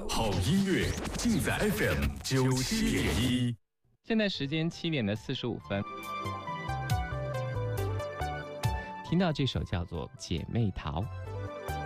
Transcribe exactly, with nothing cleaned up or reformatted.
好音乐尽在 F M 九七点一。 现在时间七点的四十五分，听到这首叫做《姐妹淘》。